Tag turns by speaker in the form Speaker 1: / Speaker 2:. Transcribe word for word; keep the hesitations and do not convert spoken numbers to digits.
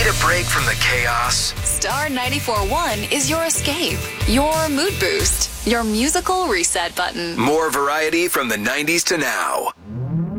Speaker 1: Need a break from the chaos?
Speaker 2: Star ninety-four point one is your escape, your mood boost, your musical reset button.
Speaker 1: More variety from the nineties to now.